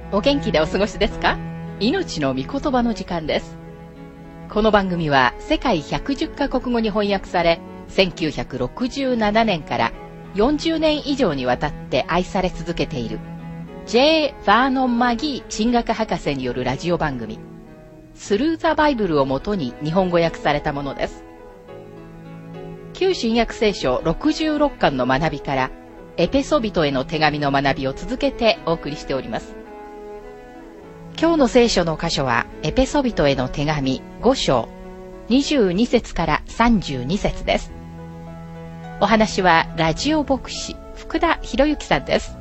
お元気でお過ごしですか？命の御言葉の時間です。この番組は世界110カ国語に翻訳され、1967年から40年以上にわたって愛され続けている J. ヴァーノン・マギー神学博士によるラジオ番組スルー・ザ・バイブルをもとに日本語訳されたものです。旧新約聖書66巻の学びからエペソビトへの手紙の学びを続けてお送りしております。今日の聖書の箇所はエペソビトへの手紙5章22節から32節です。お話はラジオ牧師福田博之さんです。